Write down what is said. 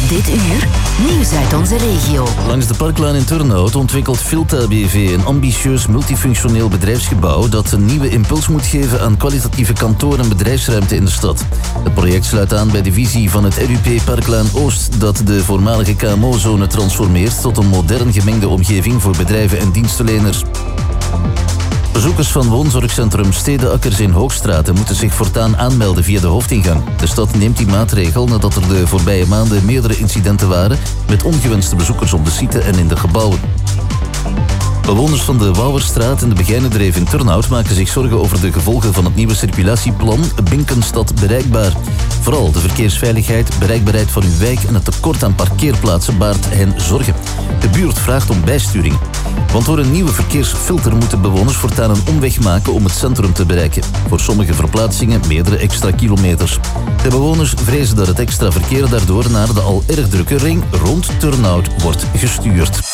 Dit uur, nieuws uit onze regio. Langs de Parklaan in Turnhout ontwikkelt Filta BV een ambitieus multifunctioneel bedrijfsgebouw dat een nieuwe impuls moet geven aan kwalitatieve kantoor- en bedrijfsruimte in de stad. Het project sluit aan bij de visie van het RUP Parklaan Oost dat de voormalige KMO-zone transformeert tot een modern gemengde omgeving voor bedrijven en dienstverleners. Bezoekers van woonzorgcentrum Stedeakkers in Hoogstraten moeten zich voortaan aanmelden via de hoofdingang. De stad neemt die maatregel nadat er de voorbije maanden meerdere incidenten waren met ongewenste bezoekers op de site en in de gebouwen. Bewoners van de Wouwerstraat en de Begijnendreef in Turnhout maken zich zorgen over de gevolgen van het nieuwe circulatieplan Binkenstad Bereikbaar. Vooral de verkeersveiligheid, bereikbaarheid van uw wijk en het tekort aan parkeerplaatsen baart hen zorgen. De buurt vraagt om bijsturing. Want door een nieuwe verkeersfilter moeten bewoners voortaan een omweg maken om het centrum te bereiken. Voor sommige verplaatsingen meerdere extra kilometers. De bewoners vrezen dat het extra verkeer daardoor naar de al erg drukke ring rond Turnhout wordt gestuurd.